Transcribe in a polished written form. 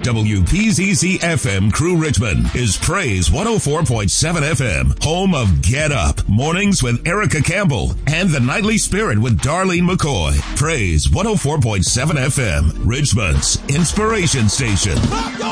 WPZZ FM Crew Richmond is Praise 104.7 FM, home of Get Up, Mornings with Erica Campbell, and The Nightly Spirit with Darlene McCoy. Praise 104.7 FM, Richmond's inspiration station.